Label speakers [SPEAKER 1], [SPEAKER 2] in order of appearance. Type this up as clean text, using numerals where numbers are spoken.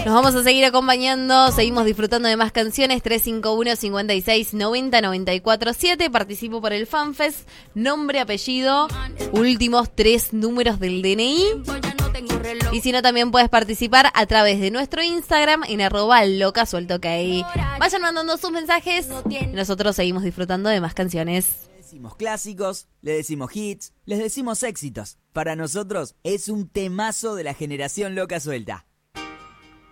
[SPEAKER 1] Nos vamos a seguir acompañando, seguimos disfrutando de más canciones. 351-56-90-94-7. Participo por el FanFest. Nombre, apellido, últimos 3 números del DNI. Y si no, también puedes participar a través de nuestro Instagram en @locasueltokay. Vayan mandando sus mensajes y nosotros seguimos disfrutando de más canciones.
[SPEAKER 2] Le decimos clásicos, le decimos hits, les decimos éxitos. Para nosotros es un temazo de la generación Loca Suelta.